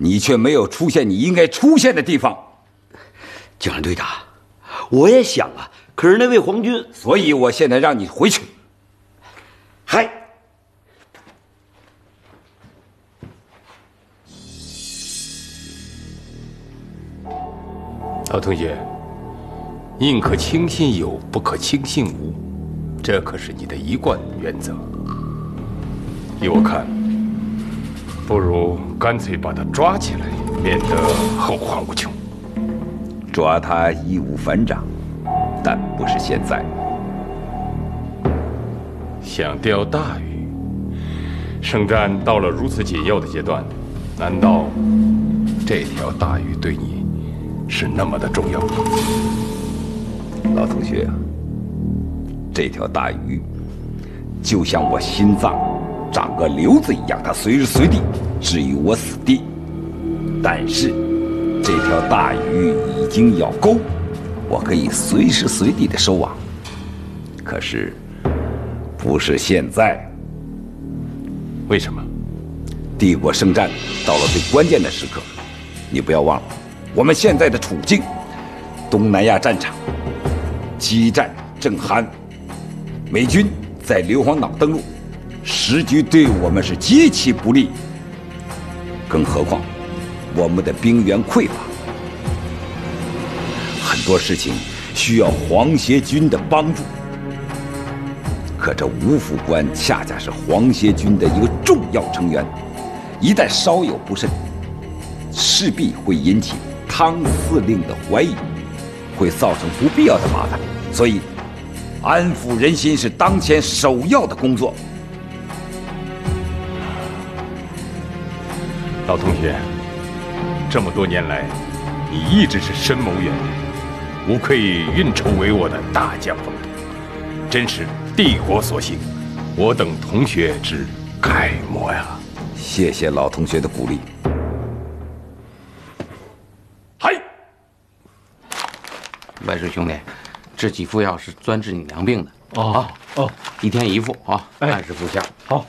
你却没有出现你应该出现的地方。 警察队长，我也想啊，可是那位皇军， 所以我现在让你回去。 嗨， 老同学，宁可轻信有，不可轻信无，这可是你的一贯原则。依我看，不如干脆把他抓起来，免得后患无穷。 抓他义务反掌，但不是现在。 想钓大鱼，圣战到了如此紧要的阶段，难道这条大鱼对你是那么的重要吗？ 老同学，这条大鱼就像我心脏长个瘤子一样，它随时随地置于我死地。但是这条大鱼已经咬钩，我可以随时随地的收网。可是不是现在。 为什么？ 帝国圣战到了最关键的时刻，你不要忘了我们现在的处境。东南亚战场激战正酣，美军在硫磺岛登陆，时局对我们是极其不利。更何况我们的兵源匮乏，很多事情需要皇协军的帮助。可这吴副官恰恰是皇协军的一个重要成员，一旦稍有不慎，势必会引起汤司令的怀疑，会造成不必要的麻烦。所以，安抚人心是当前首要的工作。 老同学，这么多年来，你一直是深谋远虑，无愧运筹帷幄的大将风度，真是帝国所幸，我等同学之楷模呀！ 谢谢老同学的鼓励。 嗨， 万水兄弟，这几副药是专治你娘病的哦哦， 一天一副啊， 哎按时服下。 好。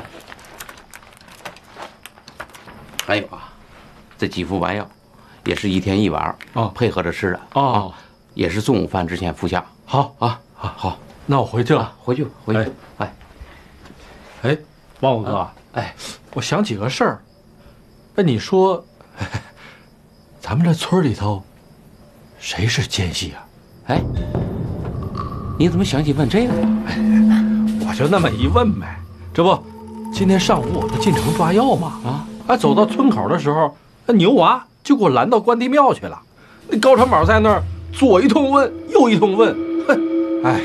还有啊，这几副丸药也是一天一丸哦配合着吃的哦， 也是中午饭之前服下。 好啊， 好，那我回去了。 回去。 哎，王五哥， 哎， 我想起个事儿。哎，你说，咱们这村里头，谁是奸细啊？ 哎，你怎么想起问这个呀？ 我就那么一问呗。这不，今天上午我不进城抓药吗？走到村口的时候，那牛娃就给我拦到关帝庙去了。那高长宝在那儿左一通问，右一通问，哼，哎，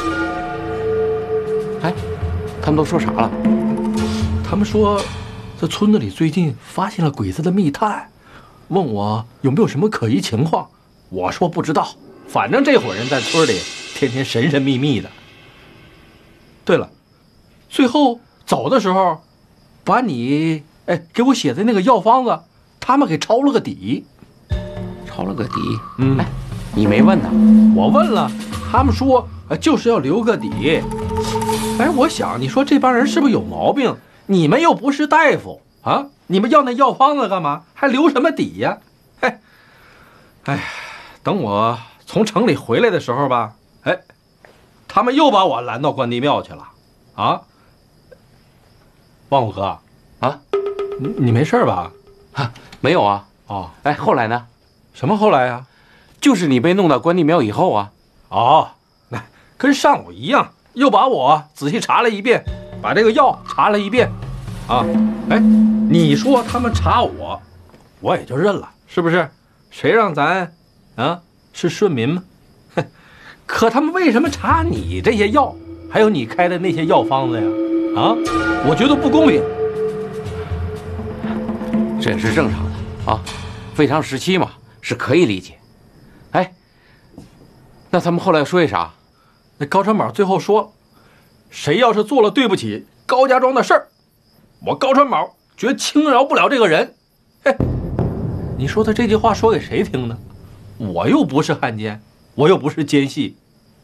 他们都说啥了？ 他们说这村子里最近发现了鬼子的密探，问我有没有什么可疑情况。我说不知道，反正这伙人在村里天天神神秘秘的。对了，最后走的时候，把你给我写的那个药方子，他们给抄了个底。 抄了个底？ 嗯， 你没问呢？ 我问了，他们说就是要留个底。哎，我想你说这帮人是不是有毛病？你们又不是大夫啊，你们要那药方子干嘛？还留什么底呀？等我从城里回来的时候吧，他们又把我拦到关帝庙去了。啊，旺虎哥啊， 你没事吧？ 没有啊。 哦， 后来呢？ 什么后来呀？ 就是你被弄到关帝庙以后啊。 哦，跟上午一样，又把我仔细查了一遍，把这个药查了一遍。啊，你说他们查我，我也就认了，是不是？谁让咱是顺民吗？可他们为什么查你这些药，还有你开的那些药方子呀？我觉得不公平。 这也是正常的啊，非常时期嘛，是可以理解。那他们后来说些啥？ 那高传宝最后说，谁要是做了对不起高家庄的事儿，我高传宝绝轻饶不了这个人。你说他这句话说给谁听呢？我又不是汉奸，我又不是奸细。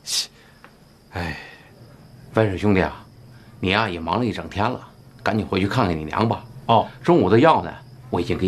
万水兄弟啊，你呀也忙了一整天了，赶紧回去看看你娘吧。 哦， 中午的药呢，我已经给